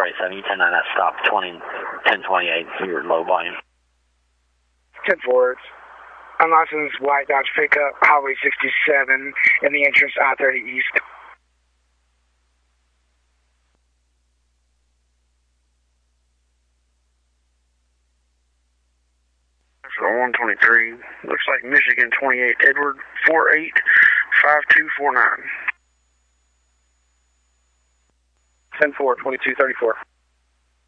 1027. You 109 that stop 1028 for your low volume. 10-4. Unlicensed white Dodge pickup, Highway 67, in the entrance I-30 East. So 123, looks like Michigan 28, Edward 485249. 10-4, 2234.